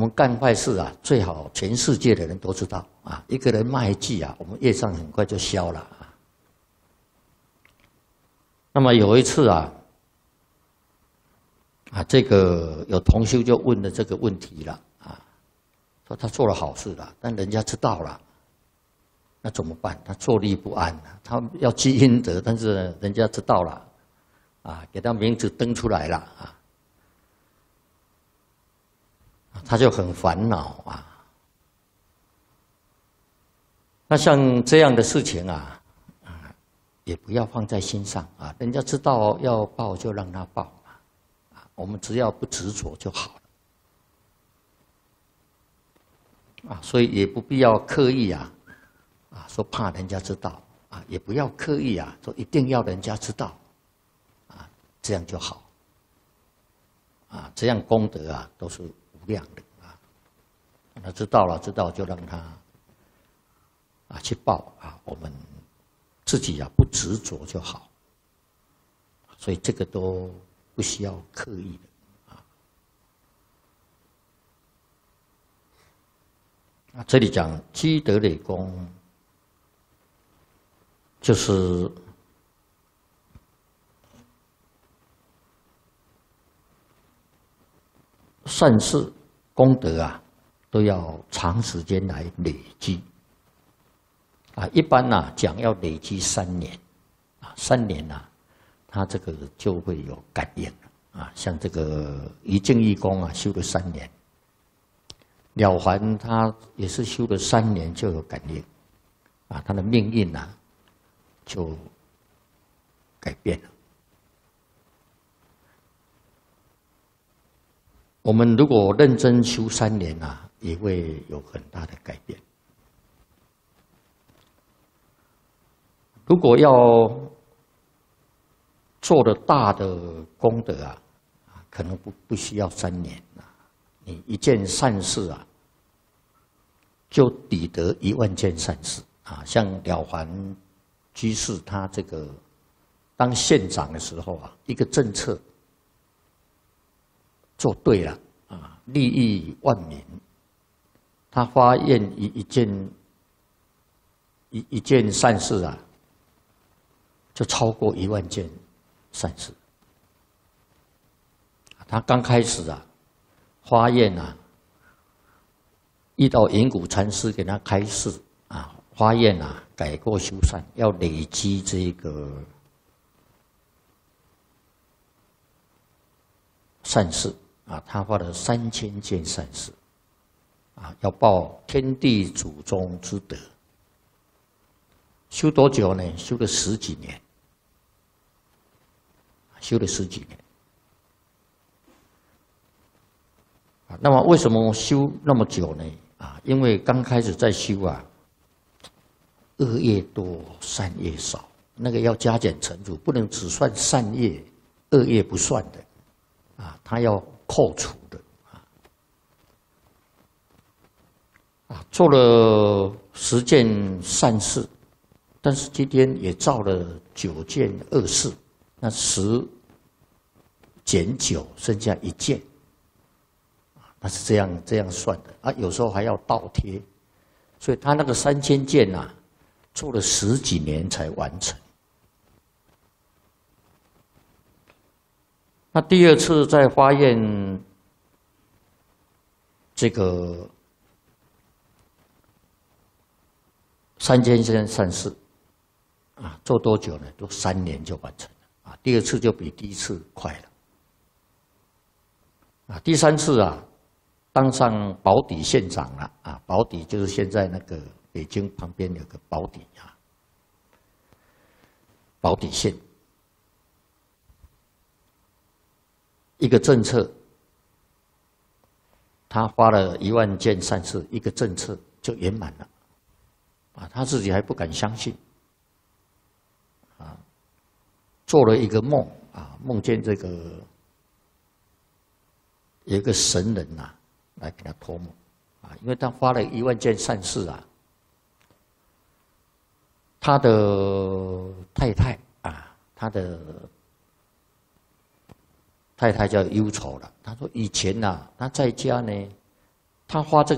们干坏事啊，最好全世界的人都知道啊。一个人骂一句啊，我们业障很快就消了啊。那么有一次啊，这个有同修就问了这个问题了啊，说他做了好事了，但人家知道了，那怎么办？他坐立不安啊，他要积阴德，但是人家知道了，啊，给他名字登出来了啊。他就很烦恼啊。那像这样的事情啊，也不要放在心上啊。人家知道要报就让他报啊，我们只要不执着就好了啊。所以也不必要刻意啊，说怕人家知道啊，也不要刻意啊，说一定要人家知道啊，这样就好啊。这样功德啊都是无量的啊。他知道了，知道就让他去报啊，我们自己不执着就好。所以这个都不需要刻意的啊。这里讲积德累功，就是善事功德啊，都要长时间来累积啊。一般讲要累积3年啊，3年他这个就会有感应了啊。像这个一净义公修了3年，了凡他也是修了3年就有感应啊，他的命运就改变了。我们如果认真修3年也会有很大的改变。如果要做的大的功德可能不需要3年你一件善事就抵得10000件善事啊。像了凡居士他这个当县长的时候一个政策做对了啊，利益万民，他发愿一件善事就超过10000件善事。他刚开始发愿遇到云谷禅师给他开示发愿改过修善，要累积这个善事他发了3000件善事要报天地祖宗之德。修多久呢？修了10几年，修了10几年那么为什么修那么久呢？因为刚开始在修恶业多，善业少，那个要加减乘除，不能只算善业，恶业不算的他要扣除的做了10件善事，但是今天也造了9件恶事，那10减9剩下1件那是这样算的有时候还要倒贴，所以他那个3000件做了10几年才完成。那第2次再发愿这个3000件善事做多久呢？都3年就完成了第2次就比第1次快了第3次当上宝坻县长了宝坻就是现在那个北京旁边有个宝坻宝坻县一个政策，他发了10000件善事，一个政策就圆满了他自己还不敢相信做了一个梦梦见这个有一个神人来给他托梦因为他发了10000件善事他的太太他的太太叫忧愁了。他说以前他在家呢他花这个